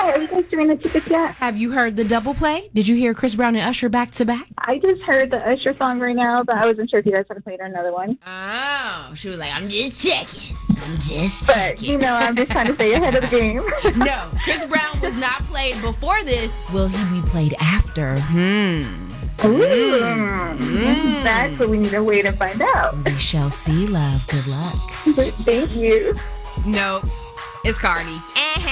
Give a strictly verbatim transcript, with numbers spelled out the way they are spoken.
Are you guys doing the tickets yet? Have you heard the double play? Did you hear Chris Brown and Usher back to back? I just heard the Usher song right now, but I wasn't sure if you guys had played another one. Oh, she was like, I'm just checking. I'm just But, checking. you know, I'm just trying to stay ahead of the game. No, Chris Brown was not played before this. Will he be played after? Hmm. Ooh. Mm. That's what we need to wait and find out. We shall see, love. Good luck. Thank you. Nope. It's Cardi. Uh-huh.